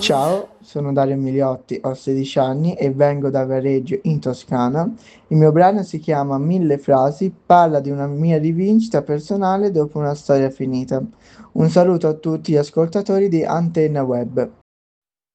Ciao, sono Dario Migliotti, ho 16 anni e vengo da Viareggio in Toscana. Il mio brano si chiama Mille frasi, parla di una mia rivincita personale dopo una storia finita. Un saluto a tutti gli ascoltatori di Antenna Web.